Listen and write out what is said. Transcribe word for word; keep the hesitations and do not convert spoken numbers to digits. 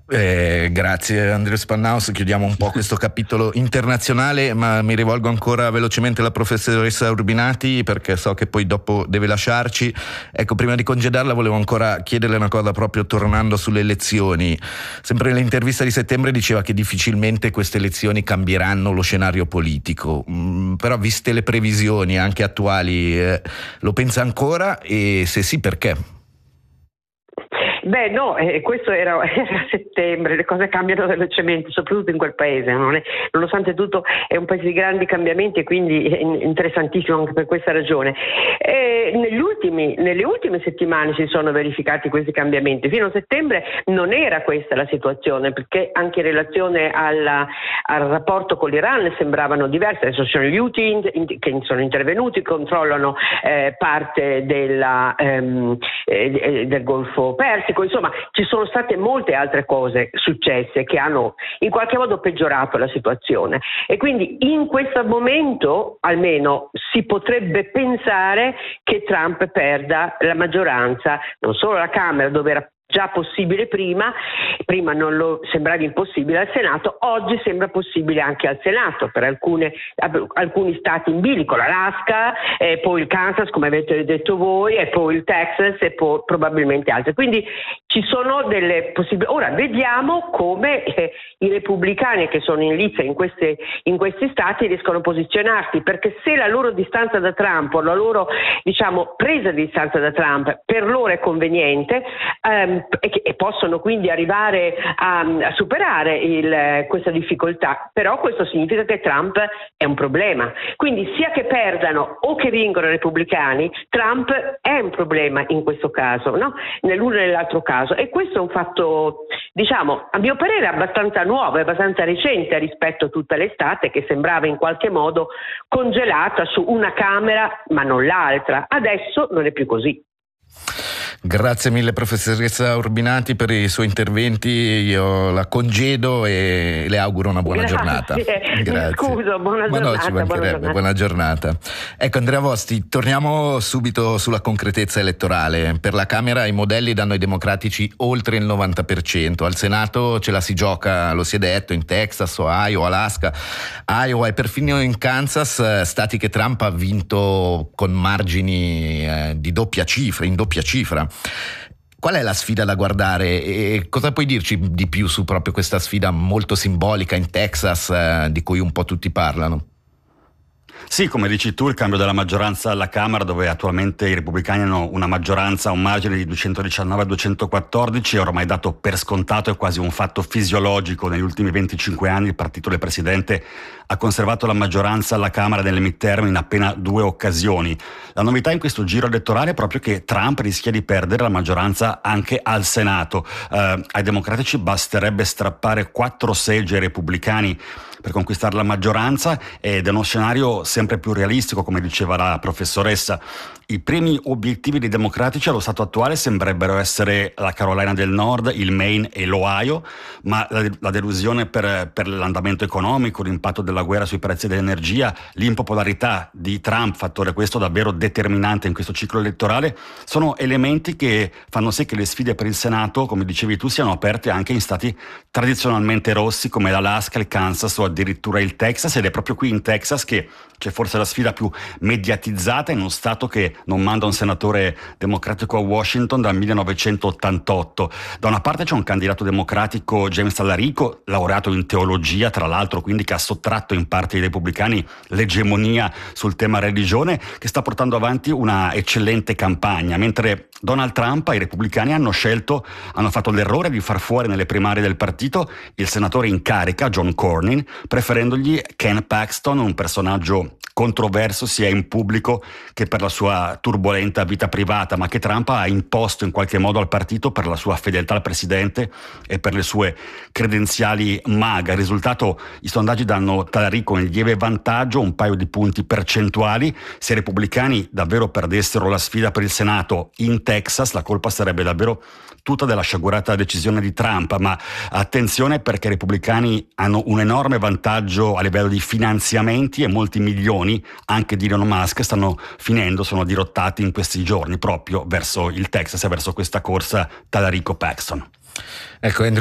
Eh, grazie Andrea Spannaus, chiudiamo un po' questo capitolo internazionale, ma mi rivolgo ancora velocemente alla professoressa Urbinati perché so che poi dopo deve lasciarci. Ecco, prima di congedarla volevo ancora chiederle una cosa, proprio tornando sulle elezioni. Sempre nell'intervista di settembre diceva che difficilmente queste elezioni cambieranno lo scenario politico, mm, però viste le previsioni anche attuali, eh, lo pensa ancora, e se sì, perché? Beh no, eh, questo era, era a settembre, le cose cambiano velocemente, soprattutto in quel paese, non è, nonostante tutto è un paese di grandi cambiamenti e quindi è interessantissimo anche per questa ragione. E negli ultimi, nelle ultime settimane si sono verificati questi cambiamenti, fino a settembre non era questa la situazione, perché anche in relazione alla, al rapporto con l'Iran sembravano diverse. Adesso sono gli Houthi che sono intervenuti, controllano eh, parte della, ehm, eh, del Golfo Persico. Insomma, ci sono state molte altre cose successe che hanno in qualche modo peggiorato la situazione, e quindi in questo momento almeno si potrebbe pensare che Trump perda la maggioranza, non solo alla Camera, dove era già possibile prima, prima non lo sembrava impossibile al Senato, oggi sembra possibile anche al Senato per alcune, alcuni stati in bilico, l'Alaska, e poi il Kansas come avete detto voi, e poi il Texas e poi probabilmente altri. Quindi ci sono delle possibilità. Ora vediamo come eh, i repubblicani che sono in lizza in, queste, in questi stati riescono a posizionarsi, perché se la loro distanza da Trump o la loro diciamo presa di distanza da Trump per loro è conveniente, ehm, E, che, e possono quindi arrivare a, a superare il, questa difficoltà, però questo significa che Trump è un problema, quindi sia che perdano o che vincono i repubblicani, Trump è un problema in questo caso, no? Nell'uno e nell'altro caso, e questo è un fatto diciamo a mio parere abbastanza nuovo, abbastanza recente rispetto a tutta l'estate che sembrava in qualche modo congelata su una Camera ma non l'altra. Adesso non è più così. Grazie mille professoressa Urbinati per i suoi interventi, io la congedo e le auguro una buona Grazie. giornata. Grazie. Scuso, buona Ma giornata. no, ci mancherebbe, buona giornata. buona giornata. Ecco Andrea Vosti, torniamo subito sulla concretezza elettorale. Per la Camera i modelli danno ai democratici oltre il novanta per cento, al Senato ce la si gioca, lo si è detto, in Texas, Ohio, Alaska, Iowa e perfino in Kansas, stati che Trump ha vinto con margini eh, di doppia cifra, in doppia cifra. Qual è la sfida da guardare e cosa puoi dirci di più su proprio questa sfida molto simbolica in Texas eh, di cui un po' tutti parlano? Sì, come dici tu, il cambio della maggioranza alla Camera, dove attualmente i repubblicani hanno una maggioranza, un margine di duecentodiciannove a duecentoquattordici, è ormai dato per scontato, è quasi un fatto fisiologico. Negli ultimi venticinque anni il partito del presidente ha conservato la maggioranza alla Camera nelle midterm in appena due occasioni. La novità in questo giro elettorale è proprio che Trump rischia di perdere la maggioranza anche al Senato. Eh, ai democratici basterebbe strappare quattro seggi ai repubblicani per conquistare la maggioranza, ed è uno scenario sempre più realistico, come diceva la professoressa. I primi obiettivi dei democratici allo stato attuale sembrerebbero essere la Carolina del Nord, il Maine e l'Ohio, ma la, la delusione per, per l'andamento economico, l'impatto della guerra sui prezzi dell'energia, l'impopolarità di Trump, fattore questo davvero determinante in questo ciclo elettorale, sono elementi che fanno sì che le sfide per il Senato, come dicevi tu, siano aperte anche in stati tradizionalmente rossi come l'Alaska, il Kansas o addirittura il Texas, ed è proprio qui in Texas che c'è forse la sfida più mediatizzata, in uno stato che non manda un senatore democratico a Washington dal millenovecentottantotto. Da una parte c'è un candidato democratico, James Talarico, laureato in teologia tra l'altro, quindi che ha sottratto in parte ai repubblicani l'egemonia sul tema religione, che sta portando avanti una eccellente campagna, mentre Donald Trump, i repubblicani hanno scelto, hanno fatto l'errore di far fuori nelle primarie del partito il senatore in carica, John Cornyn, preferendogli Ken Paxton, un personaggio controverso sia in pubblico che per la sua turbolenta vita privata, ma che Trump ha imposto in qualche modo al partito per la sua fedeltà al presidente e per le sue credenziali MAGA. Il risultato, i sondaggi danno Talarico in lieve vantaggio, un paio di punti percentuali. Se i repubblicani davvero perdessero la sfida per il Senato in Texas, la colpa sarebbe davvero tutta della sciagurata decisione di Trump, ma attenzione perché i repubblicani hanno un enorme vantaggio a livello di finanziamenti e molti milioni anche di Elon Musk stanno finendo, sono dirottati in questi giorni proprio verso il Texas e verso questa corsa Talarico-Paxton. Ecco,